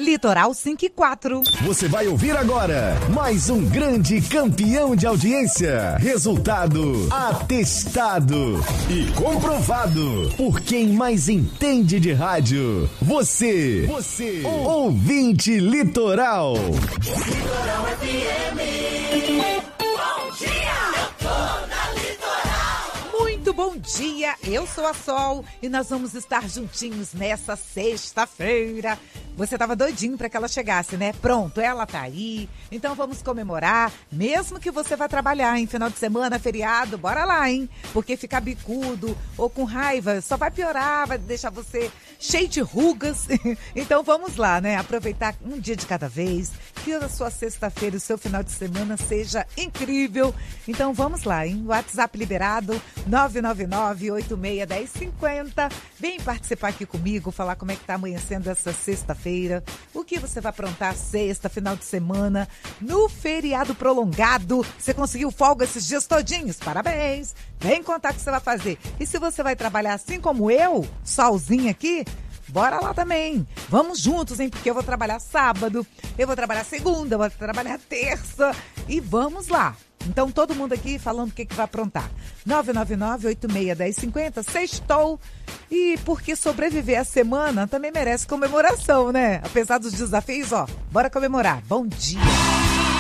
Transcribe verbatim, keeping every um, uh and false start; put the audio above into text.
Litoral cinco e quatro. Você vai ouvir agora mais um grande campeão de audiência. Resultado atestado e comprovado por quem mais entende de rádio. Você, você, ouvinte Litoral. Litoral F M. Bom dia, eu tô na Litoral. Muito bom dia, eu sou a Sol e nós vamos estar juntinhos nessa sexta-feira. Você tava doidinho para que ela chegasse, né? Pronto, ela tá aí. Então vamos comemorar, mesmo que você vá trabalhar em final de semana, feriado, bora lá, hein? Porque ficar bicudo ou com raiva só vai piorar, vai deixar você cheio de rugas. Então vamos lá, né? Aproveitar um dia de cada vez, que a sua sexta-feira, o seu final de semana seja incrível. Então vamos lá, hein? WhatsApp liberado, nove nove nove, oito seis um zero, cinco zero. Vem participar aqui comigo, falar como é que tá amanhecendo essa sexta-feira. O que você vai aprontar sexta, final de semana, no feriado prolongado. Você conseguiu folga esses dias todinhos? Parabéns! Vem contar o que você vai fazer. E se você vai trabalhar assim como eu, solzinha aqui, bora lá também. Vamos juntos, hein? Porque eu vou trabalhar sábado, eu vou trabalhar segunda, eu vou trabalhar terça. E vamos lá. Então, todo mundo aqui falando o que, que vai aprontar. nove nove nove, oito seis um zero, cinco zero. Sextou. E porque sobreviver a semana também merece comemoração, né? Apesar dos desafios, ó, bora comemorar. Bom dia.